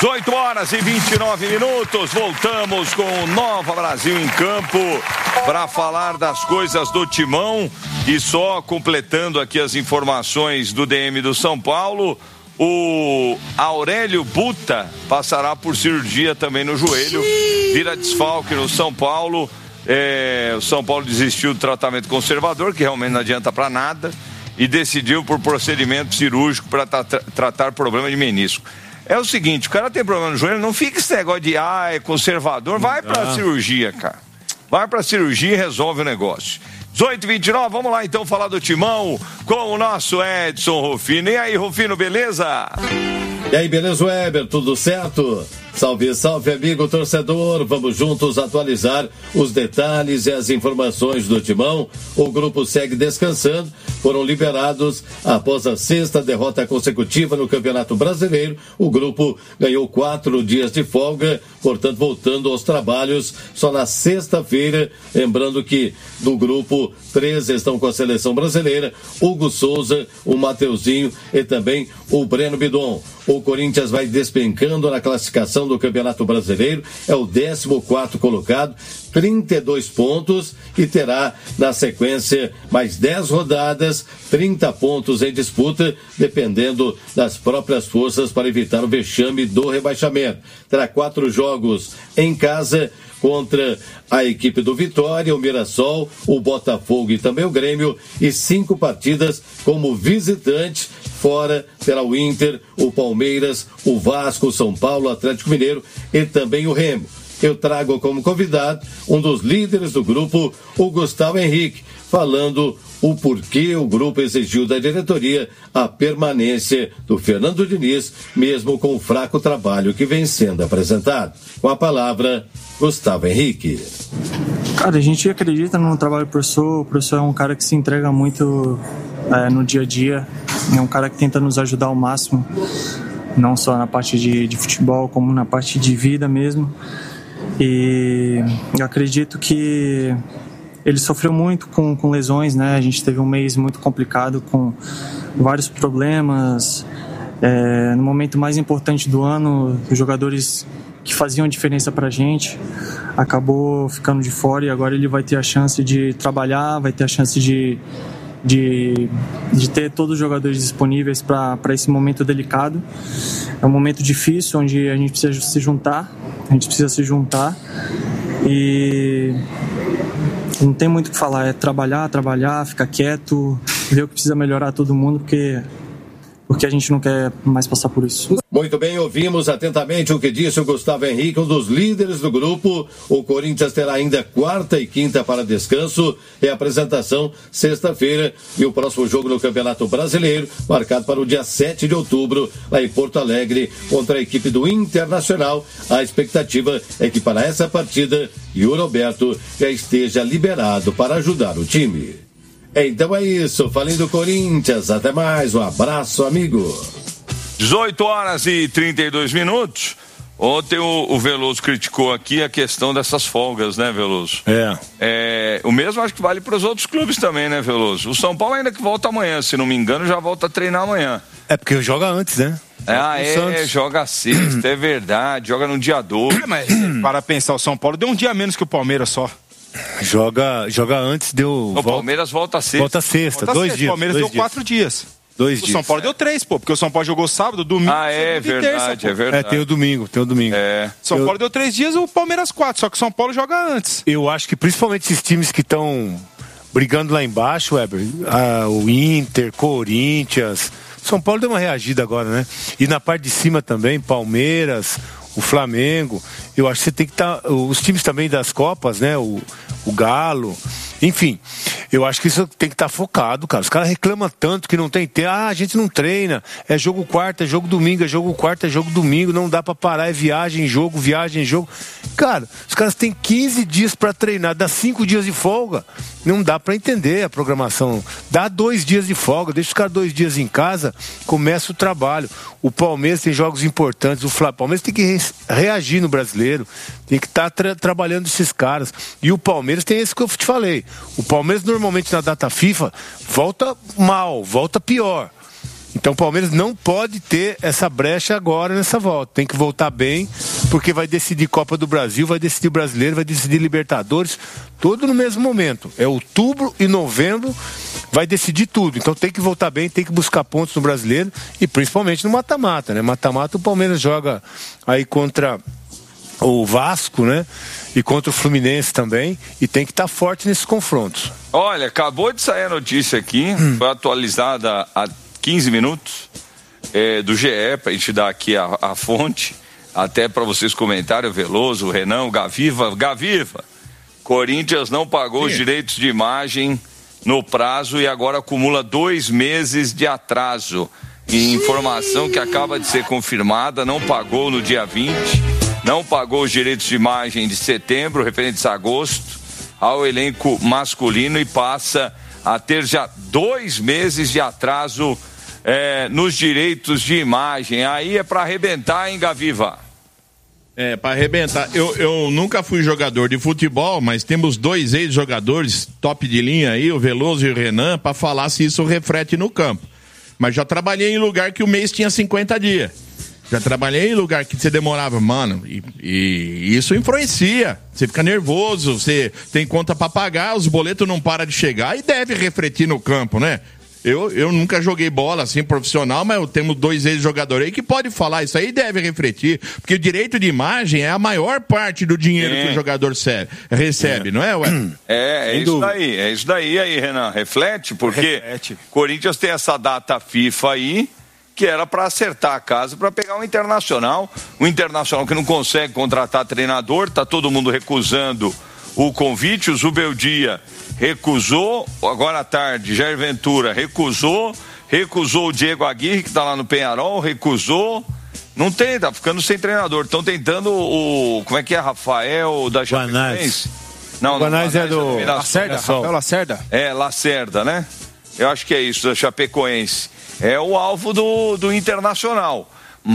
8h29, voltamos com Nova Brasil em Campo para falar das coisas do Timão. E só completando aqui as informações do DM do São Paulo, o Aurélio Buta passará por cirurgia também no joelho, vira desfalque no São Paulo. O São Paulo desistiu do tratamento conservador, que realmente não adianta para nada, e decidiu por procedimento cirúrgico para tratar problema de menisco. É o seguinte, o cara tem problema no joelho, não fica esse negócio de, é conservador, vai pra cirurgia, cara. Vai pra cirurgia e resolve o negócio. 18h29, vamos lá então falar do Timão com o nosso Edson Rufino. E aí, Rufino, beleza? E aí, beleza, Weber? Tudo certo? Salve, salve, amigo torcedor. Vamos juntos atualizar os detalhes e as informações do Timão. O grupo segue descansando. Foram liberados após a sexta derrota consecutiva no Campeonato Brasileiro. O grupo ganhou 4 dias de folga, portanto, voltando aos trabalhos só na sexta-feira. Lembrando que do grupo, 3 estão com a seleção brasileira: Hugo Souza, o Mateuzinho e também o Breno Bidon. O Corinthians vai despencando na classificação do Campeonato Brasileiro, é o 14º colocado, 32 pontos, e terá na sequência mais 10 rodadas, 30 pontos em disputa, dependendo das próprias forças para evitar o vexame do rebaixamento. Terá 4 jogos em casa contra a equipe do Vitória, o Mirassol, o Botafogo e também o Grêmio, e 5 partidas como visitante. Fora terá o Inter, o Palmeiras, o Vasco, o São Paulo, o Atlético Mineiro e também o Remo. Eu trago como convidado um dos líderes do grupo, o Gustavo Henrique, falando o porquê o grupo exigiu da diretoria a permanência do Fernando Diniz, mesmo com o fraco trabalho que vem sendo apresentado. Com a palavra, Gustavo Henrique. Cara, a gente acredita no trabalho do professor. O professor é um cara que se entrega muito no dia a dia. É um cara que tenta nos ajudar ao máximo, não só na parte de futebol, como na parte de vida mesmo. E eu acredito que ele sofreu muito com lesões, né? A gente teve um mês muito complicado, com vários problemas. No momento mais importante do ano, os jogadores que faziam a diferença pra gente acabou ficando de fora, e agora ele vai ter a chance de trabalhar, vai ter a chance de ter todos os jogadores disponíveis para esse momento delicado. É um momento difícil, onde a gente precisa se juntar, e não tem muito o que falar, é trabalhar, ficar quieto, ver o que precisa melhorar todo mundo, porque a gente não quer mais passar por isso. Muito bem, ouvimos atentamente o que disse o Gustavo Henrique, um dos líderes do grupo. O Corinthians terá ainda quarta e quinta para descanso, reapresentação sexta-feira, e o próximo jogo no Campeonato Brasileiro, marcado para o dia 7 de outubro, lá em Porto Alegre, contra a equipe do Internacional. A expectativa é que para essa partida, Yuri Alberto já esteja liberado para ajudar o time. Então é isso, falem do Corinthians, até mais, um abraço, amigo. 18h32. Ontem o Veloso criticou aqui a questão dessas folgas, né, Veloso? O mesmo acho que vale para os outros clubes também, né, Veloso? O São Paulo ainda que volta amanhã, se não me engano, já volta a treinar amanhã. É porque joga antes, né? Joga sexta, é verdade, joga no dia 2. Mas para pensar, o São Paulo deu um dia menos que o Palmeiras só. Joga antes, O Palmeiras volta sexta. Volta sexta, 2 dias. O Palmeiras deu 4 dias. 2 dias. O São Paulo deu 3, porque o São Paulo jogou sábado, domingo, é verdade, terça, é verdade. Tem o domingo. São Paulo deu 3 dias, o Palmeiras 4, só que o São Paulo joga antes. Eu acho que principalmente esses times que estão brigando lá embaixo, Weber, o Inter, Corinthians, São Paulo deu uma reagida agora, né? E na parte de cima também, Palmeiras, o Flamengo, eu acho que você tem que estar, os times também das Copas, né? O Galo, enfim, eu acho que isso tem que estar focado, cara. Os caras reclamam tanto que não tem tempo. A gente não treina, é jogo quarta, é jogo domingo, é jogo quarta, é jogo domingo, não dá pra parar, é viagem, jogo. Cara, os caras têm 15 dias pra treinar, dá 5 dias de folga. Não dá pra entender a programação. Dá 2 dias de folga, deixa os caras 2 dias em casa, começa o trabalho. O Palmeiras tem jogos importantes, o Palmeiras tem que reagir no Brasileiro, tem que estar trabalhando esses caras. E o Palmeiras tem esse que eu te falei. O Palmeiras normalmente na data FIFA volta mal, volta pior. Então o Palmeiras não pode ter essa brecha agora nessa volta. Tem que voltar bem, porque vai decidir Copa do Brasil, vai decidir Brasileiro, vai decidir Libertadores, tudo no mesmo momento. É outubro e novembro, vai decidir tudo. Então tem que voltar bem, tem que buscar pontos no Brasileiro e principalmente no mata-mata, né? Mata-mata o Palmeiras joga aí contra o Vasco, né? E contra o Fluminense também, e tem que estar forte nesses confrontos. Olha, acabou de sair a notícia aqui, foi atualizada há 15 minutos, do GE, para a gente dar aqui a fonte, até para vocês comentarem, o Veloso, o Renan, o Gaviva, Corinthians não pagou os direitos de imagem no prazo e agora acumula 2 meses de atraso. E informação que acaba de ser confirmada, não pagou no dia 20, não pagou os direitos de imagem de setembro, referentes a agosto, ao elenco masculino e passa a ter já 2 meses de atraso nos direitos de imagem. Aí é para arrebentar, hein, Gaviva? Para arrebentar. Eu nunca fui jogador de futebol, mas temos 2 ex-jogadores top de linha aí, o Veloso e o Renan, para falar se isso reflete no campo. Mas já trabalhei em lugar que o mês tinha 50 dias. Já trabalhei em lugar que você demorava, mano, e isso influencia. Você fica nervoso, você tem conta pra pagar, os boletos não param de chegar e deve refletir no campo, né? Eu nunca joguei bola assim profissional, mas temos 2 ex-jogadores aí que pode falar isso aí e deve refletir, porque o direito de imagem é a maior parte do dinheiro que o jogador recebe, não é, ué? É isso daí aí, Renan, reflete, porque Corinthians tem essa data FIFA aí, que era para acertar a casa, para pegar um Internacional que não consegue contratar treinador, tá todo mundo recusando o convite, o Zubeldia recusou, agora à tarde, Jair Ventura recusou o Diego Aguirre, que tá lá no Peñarol, recusou, não tem, tá ficando sem treinador, estão tentando como é que é, Rafael da Chapecoense? Não, Guanais é do Lacerda, Rafael Lacerda? Lacerda, né? Eu acho que é isso, da Chapecoense. É o alvo do Internacional.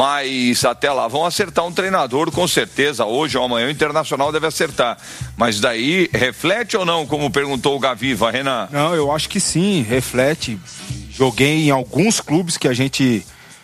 Mas até lá vão acertar um treinador, com certeza. Hoje ou amanhã o Internacional deve acertar. Mas daí, reflete ou não, como perguntou o Gaviva, Renan? Não, eu acho que sim, reflete. Joguei em alguns clubes que a gente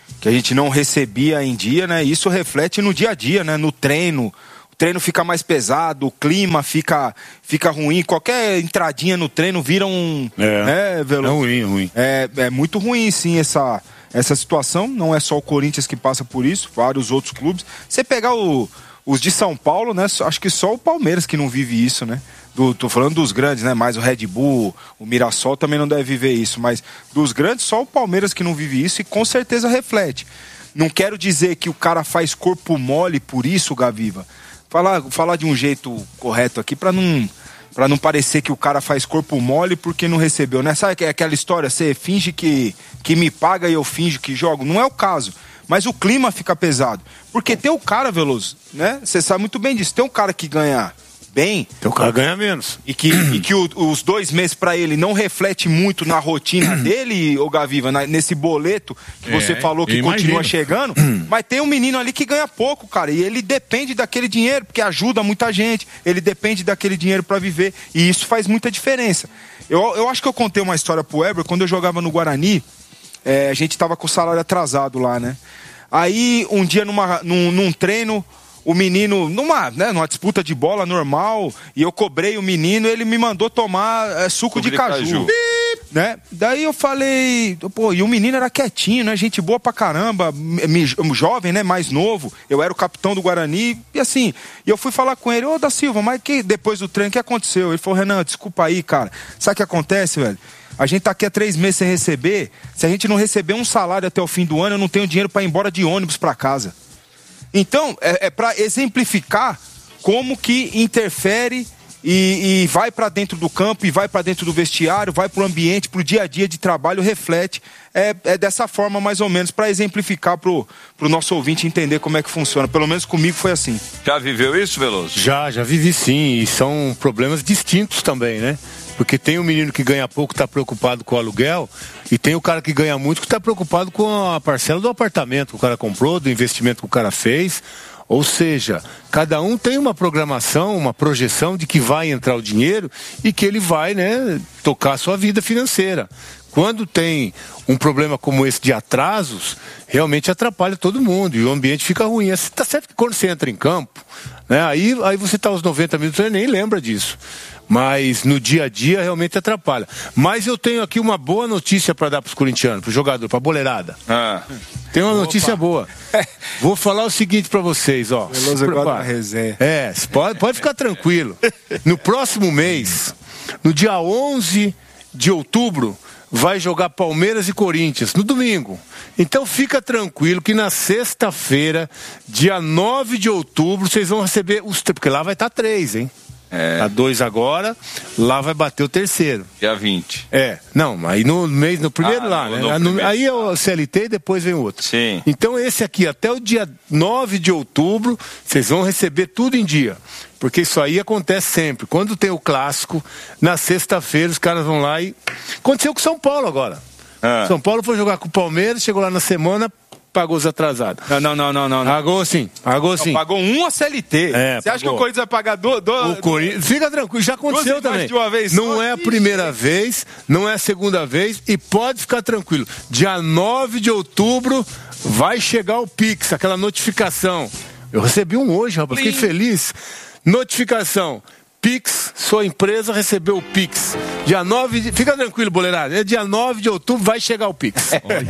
não recebia em dia, né? Isso reflete no dia a dia, né? No treino. O treino fica mais pesado, o clima fica ruim, qualquer entradinha no treino vira um... É ruim. É muito ruim, sim, essa situação. Não é só o Corinthians que passa por isso, vários outros clubes. Você pegar os de São Paulo, né? Acho que só o Palmeiras que não vive isso, né? Tô falando dos grandes, né? Mais o Red Bull, o Mirassol também não deve viver isso, mas dos grandes, só o Palmeiras que não vive isso e com certeza reflete. Não quero dizer que o cara faz corpo mole por isso, Gaviva. Falar de um jeito correto aqui para não parecer que o cara faz corpo mole porque não recebeu, né? Sabe aquela história, você finge que me paga e eu finjo que jogo? Não é o caso, mas o clima fica pesado. Porque tem o cara, Veloso, né? Você sabe muito bem disso, tem um cara que ganha bem... Então o cara ganha menos. E que os 2 meses para ele não reflete muito na rotina dele, ô Gaviva, nesse boleto que você falou que continua chegando, mas tem um menino ali que ganha pouco, cara, e ele depende daquele dinheiro, porque ajuda muita gente, ele depende daquele dinheiro para viver, e isso faz muita diferença. Eu acho que eu contei uma história pro Weber, quando eu jogava no Guarani, a gente tava com o salário atrasado lá, né? Aí, um dia num treino, o menino, numa disputa de bola normal, e eu cobrei o menino, ele me mandou tomar suco de caju. Né? Daí eu falei, e o menino era quietinho, né? Gente boa pra caramba, jovem, né? Mais novo. Eu era o capitão do Guarani, e assim, eu fui falar com ele, da Silva, mas depois do treino, o que aconteceu? Ele falou, Renan, desculpa aí, cara. Sabe o que acontece, velho? A gente tá aqui há 3 meses sem receber. Se a gente não receber um salário até o fim do ano, eu não tenho dinheiro pra ir embora de ônibus pra casa. Então, é para exemplificar como que interfere e vai para dentro do campo, e vai para dentro do vestiário, vai para o ambiente, para o dia a dia de trabalho, reflete. É dessa forma, mais ou menos, para exemplificar para o nosso ouvinte entender como é que funciona. Pelo menos comigo foi assim. Já viveu isso, Veloso? Já vivi sim, e são problemas distintos também, né? Porque tem o menino que ganha pouco, está preocupado com o aluguel, e tem o cara que ganha muito que está preocupado com a parcela do apartamento que o cara comprou, do investimento que o cara fez, Ou seja, cada um tem uma programação, uma projeção de que vai entrar o dinheiro e que ele vai, né, tocar a sua vida financeira. Quando tem um problema como esse de atrasos, realmente atrapalha todo mundo e o ambiente fica ruim. Está certo que quando você entra em campo, né, aí você está aos 90 minutos e nem lembra disso. Mas no dia a dia realmente atrapalha. Mas eu tenho aqui uma boa notícia para dar para os corintianos, para o jogador, para a boleirada. Tem uma notícia boa. Vou falar o seguinte para vocês, ó. Se resenha. Pode ficar tranquilo. No próximo mês, no dia 11 de outubro, vai jogar Palmeiras e Corinthians, no domingo. Então fica tranquilo que na sexta-feira, dia 9 de outubro, vocês vão receber os... Porque lá vai estar 3, hein? Tá 2 agora, lá vai bater o terceiro. Dia 20. Não, aí no primeiro lá, né? Aí é o CLT e depois vem o outro. Sim. Então esse aqui, até o dia 9 de outubro, vocês vão receber tudo em dia. Porque isso aí acontece sempre. Quando tem o clássico, na sexta-feira os caras vão lá e... Aconteceu com o São Paulo agora. São Paulo foi jogar com o Palmeiras, chegou lá na semana... Pagou os atrasados. Não. Pagou sim. Pagou um a CLT. Você acha que o Corinthians vai pagar O Corinthians... Fica tranquilo, já aconteceu também. De uma vez não é a primeira vez, não é a segunda vez e pode ficar tranquilo. Dia 9 de outubro vai chegar o Pix, aquela notificação. Eu recebi um hoje, rapaz, fiquei feliz. Notificação. Pix, sua empresa recebeu o Pix. Dia 9, fica tranquilo, boleirada. Dia 9 de outubro vai chegar o Pix.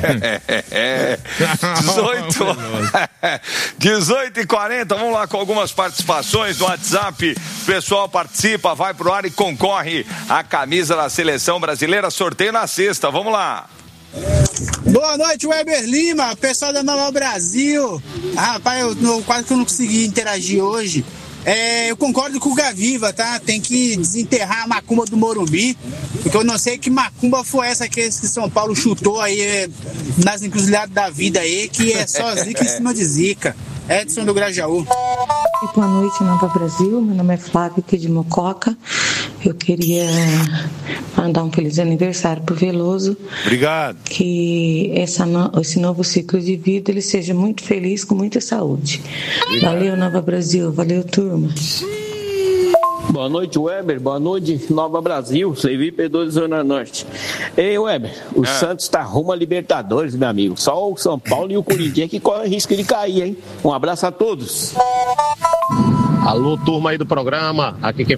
18h40, vamos lá com algumas participações no WhatsApp. O pessoal participa, vai pro ar e concorre à camisa da Seleção Brasileira. Sorteio na sexta, vamos lá. Boa noite, Weber Lima, pessoal da Nova Brasil. Rapaz, quase que eu não consegui interagir hoje. Eu concordo com o Gaviva, tá? Tem que desenterrar a macumba do Morumbi, porque eu não sei que macumba foi essa que São Paulo chutou aí nas encruzilhadas da vida aí, que é só zica em cima de zica. Edson do Grajaú. Boa noite, Nova Brasil. Meu nome é Flávio, aqui de Mococa. Eu queria mandar um feliz aniversário pro Veloso. Obrigado. Que esse novo ciclo de vida ele seja muito feliz, com muita saúde. Obrigado. Valeu, Nova Brasil. Valeu, turma. Boa noite, Weber. Boa noite, Nova Brasil. Levi P2, Zona Norte. Ei, Weber, o Santos tá rumo a Libertadores, meu amigo. Só o São Paulo e o Corinthians que correm risco de cair, hein? Um abraço a todos. Alô, turma aí do programa. Aqui quem